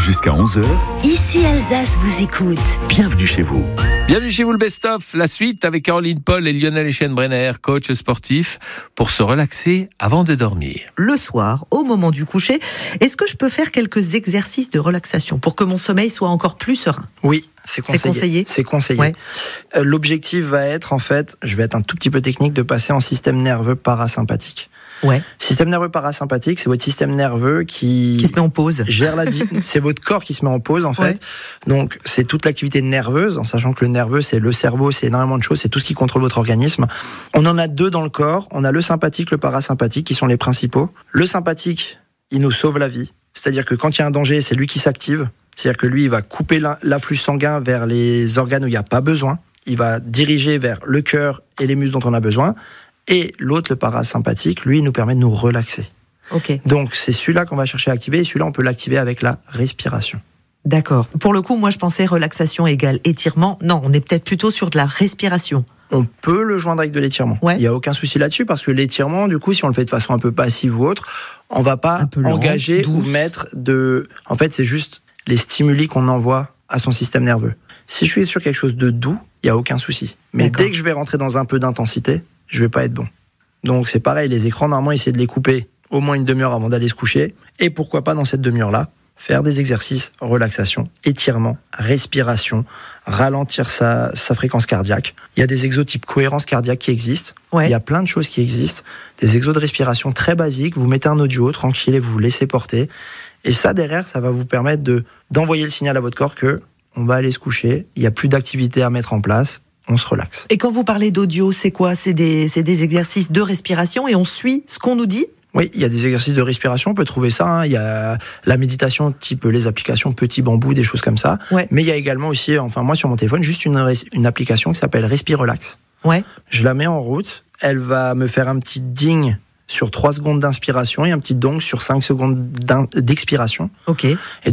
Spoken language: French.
Jusqu'à 11h, Ici Alsace vous écoute. bienvenue chez vous. Bienvenue chez vous, le best-of. La suite avec Caroline Paul et Lionel Eschenbrenner, coach sportif, pour se relaxer avant de dormir. Le soir, au moment du coucher, est-ce que je peux faire quelques exercices de relaxation pour que mon sommeil soit encore plus serein ? Oui, c'est conseillé. C'est conseillé. C'est conseillé. Ouais. L'objectif va être, en fait, je vais être un tout petit peu technique, de passer en système nerveux parasympathique. Ouais. Système nerveux parasympathique, c'est votre système nerveux qui Qui se met en pause. gère c'est votre corps qui se met en pause, en fait. Ouais. Donc, c'est toute l'activité nerveuse, en sachant que le nerveux, c'est le cerveau, c'est énormément de choses, c'est tout ce qui contrôle votre organisme. On en a deux dans le corps. On a le sympathique, le parasympathique, qui sont les principaux. Le sympathique, il nous sauve la vie. C'est-à-dire que quand il y a un danger, c'est lui qui s'active. C'est-à-dire que lui, il va couper l'afflux sanguin vers les organes où il n'y a pas besoin. Il va diriger vers le cœur et les muscles dont on a besoin. Et l'autre, le parasympathique, lui, il nous permet de nous relaxer. Ok, Donc, c'est celui-là qu'on va chercher à activer, et celui-là, on peut l'activer avec la respiration. d'accord. Pour le coup, moi, je pensais relaxation égale étirement. Non, on est peut-être plutôt sur de la respiration. On peut le joindre avec de l'étirement. Ouais. Il n'y a aucun souci là-dessus, parce que l'étirement, du coup, si on le fait de façon un peu passive ou autre, on va pas Un peu lente, engager ou douce. mettre de... En fait, c'est juste les stimuli qu'on envoie à son système nerveux. Si je suis sur quelque chose de doux, il n'y a aucun souci. Mais D'accord. dès que je vais rentrer dans un peu d'intensité, je vais pas être bon. Donc c'est pareil, les écrans, normalement, essayer de les couper au moins une demi-heure avant d'aller se coucher. Et pourquoi pas, dans cette demi-heure-là, faire des exercices, relaxation, étirement, respiration, ralentir sa fréquence cardiaque. Il y a des exos type cohérence cardiaque qui existent. Ouais. Il y a plein de choses qui existent. Des exos de respiration très basiques. Vous mettez un audio tranquille et vous vous laissez porter. Et ça, derrière, ça va vous permettre d'envoyer le signal à votre corps que on va aller se coucher. Il n'y a plus d'activité à mettre en place. On se relaxe. Et quand vous parlez d'audio, c'est quoi ? C'est des exercices de respiration et on suit ce qu'on nous dit ? Oui, il y a des exercices de respiration, on peut trouver ça. Hein. Il y a la méditation type les applications Petit Bambou, des choses comme ça. Ouais. Mais il y a également aussi, enfin moi sur mon téléphone, juste une application qui s'appelle Respirelax. Ouais. Je la mets en route, elle va me faire un petit ding sur 3 secondes d'inspiration et un petit dong sur 5 secondes d'expiration. Ok. Et